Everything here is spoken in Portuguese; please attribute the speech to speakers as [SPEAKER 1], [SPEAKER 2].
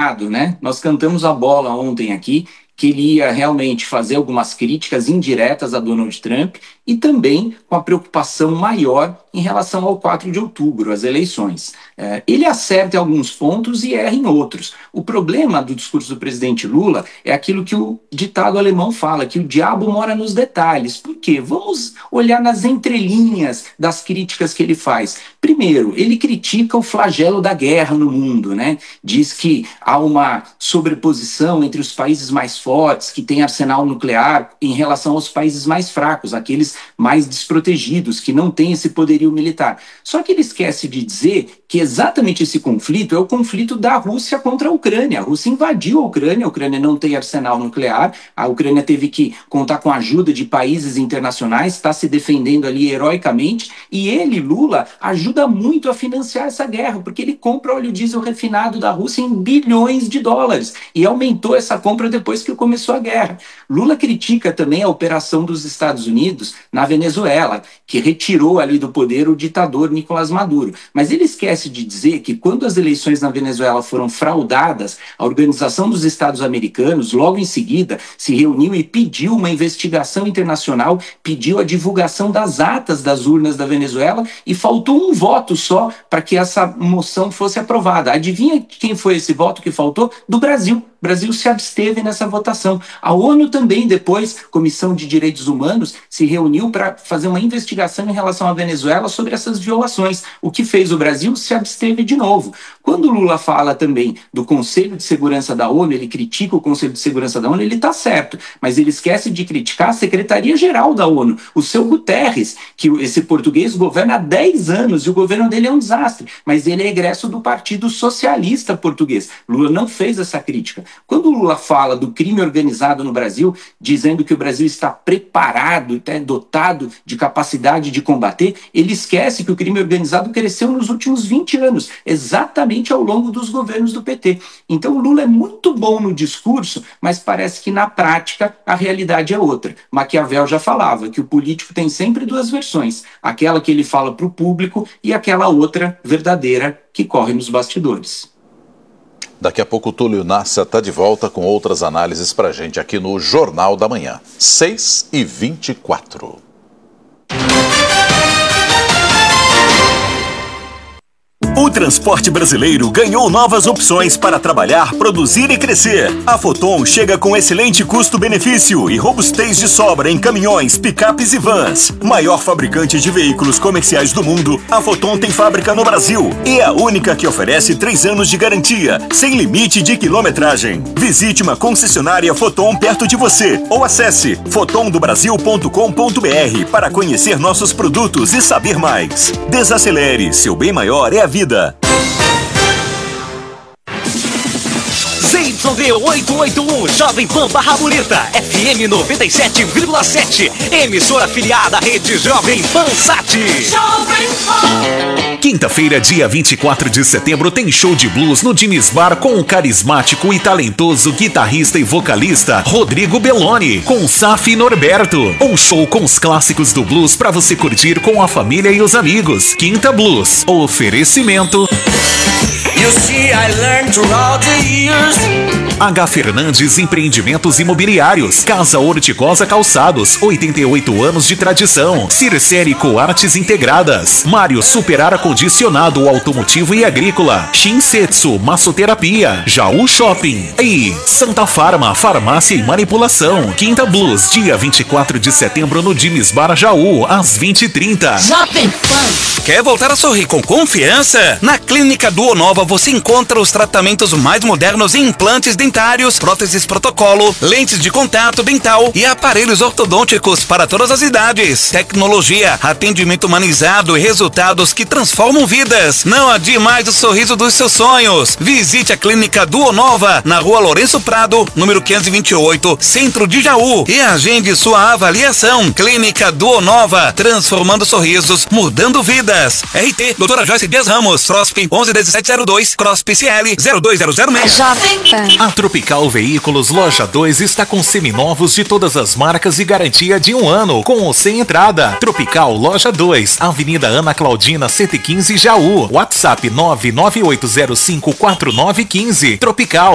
[SPEAKER 1] combinado, né? Nós cantamos a bola ontem aqui, que ele ia realmente fazer algumas críticas indiretas a Donald Trump e também com a preocupação maior em relação ao 4 de outubro, as eleições. Ele acerta em alguns pontos e erra em outros. O problema do discurso do presidente Lula é aquilo que o ditado alemão fala, que o diabo mora nos detalhes. Por quê? Vamos olhar nas entrelinhas das críticas que ele faz. Primeiro, ele critica o flagelo da guerra no mundo, né? Diz que há uma sobreposição entre os países mais fortes, que têm arsenal nuclear, em relação aos países mais fracos, aqueles mais desprotegidos, que não têm esse poderio militar. Só que ele esquece de dizer que exatamente esse conflito é o conflito da Rússia contra a Ucrânia. A Rússia invadiu a Ucrânia não tem arsenal nuclear, a Ucrânia teve que contar com a ajuda de países internacionais, está se defendendo ali heroicamente, e ele, Lula, ajuda muito a financiar essa guerra, porque ele compra óleo diesel refinado da Rússia em bilhões de dólares, e aumentou essa compra depois que começou a guerra. Lula critica também a operação dos Estados Unidos na Venezuela, que retirou ali do poder o ditador Nicolás Maduro. Mas ele esquece de dizer que quando as eleições na Venezuela foram fraudadas, a Organização dos Estados Americanos, logo em seguida, se reuniu e pediu uma investigação internacional, pediu a divulgação das atas das urnas da Venezuela e faltou um voto só para que essa moção fosse aprovada. Adivinha quem foi esse voto que faltou? Do Brasil. O Brasil se absteve nessa votação. A ONU também, depois, Comissão de Direitos Humanos, se reuniu para fazer uma investigação em relação à Venezuela sobre essas violações. O que fez o Brasil? Se absteve de novo. Quando Lula fala também do Conselho de Segurança da ONU, ele critica o Conselho de Segurança da ONU, ele está certo, mas ele esquece de criticar a Secretaria-Geral da ONU, o seu Guterres, que esse português governa há 10 anos e o governo dele é um desastre, mas ele é egresso do Partido Socialista Português. Lula não fez essa crítica. Quando Lula fala do crime organizado no Brasil, dizendo que o Brasil está preparado, dotado de capacidade de combater, ele esquece que o crime organizado cresceu nos últimos 20 anos, exatamente ao longo dos governos do PT. Então o Lula é muito bom no discurso, mas parece que na prática a realidade é outra. Maquiavel já falava que o político tem sempre duas versões, aquela que ele fala para o público e aquela outra verdadeira que corre nos bastidores.
[SPEAKER 2] Daqui a pouco o Túlio Nassa está de volta com outras análises para a gente aqui no Jornal da Manhã, 6h24.
[SPEAKER 3] O transporte brasileiro ganhou novas opções para trabalhar, produzir e crescer. A Foton chega com excelente custo-benefício e robustez de sobra em caminhões, picapes e vans. Maior fabricante de veículos comerciais do mundo, a Foton tem fábrica no Brasil e é a única que oferece 3 anos de garantia, sem limite de quilometragem. Visite uma concessionária Foton perto de você ou acesse fotondobrasil.com.br para conhecer nossos produtos e saber mais. Desacelere, seu bem maior é a vida.
[SPEAKER 4] ZYD 881, Jovem Pan Barra Bonita, FM 97,7, emissora afiliada à rede Jovem Pan Sat.
[SPEAKER 3] Quinta-feira, dia 24 de setembro, tem show de blues no Diniz Bar com o carismático e talentoso guitarrista e vocalista Rodrigo Belloni, com Saf Norberto. Um show com os clássicos do blues para você curtir com a família e os amigos. Quinta Blues, oferecimento
[SPEAKER 4] You see, I learned throughout the years.
[SPEAKER 3] H. Fernandes Empreendimentos Imobiliários, Casa Horticosa Calçados, 88 anos de tradição. Circérico Artes Integradas, Mário Super Ar Condicionado Automotivo e Agrícola, Shinsetsu Massoterapia, Jaú Shopping e Santa Farma Farmácia e Manipulação. Quinta Blues, dia 24 de setembro no Diniz Bar Jaú, às 20h30.
[SPEAKER 4] Jovem Pan. Quer voltar a sorrir com confiança? Na Clínica Duonova você encontra os tratamentos mais modernos em implantes dentários, próteses protocolo, lentes de contato dental e aparelhos ortodônticos para todas as idades. Tecnologia, atendimento humanizado e resultados que transformam vidas. Não adie mais o sorriso dos seus sonhos. Visite a Clínica Duonova na Rua Lourenço Prado, número 528, Centro de Jaú, e agende sua avaliação. Clínica Duonova, transformando sorrisos, mudando vidas. RT, Doutora Joyce Dias Ramos, CROSP 111702, CROSP CL 02006.
[SPEAKER 5] Jovem Pan.
[SPEAKER 3] A Tropical Veículos Loja 2 está com seminovos de todas as marcas e garantia de 1 ano, com ou sem entrada. Tropical Loja 2, Avenida Ana Claudina 115 Jaú. WhatsApp 998054915. Tropical.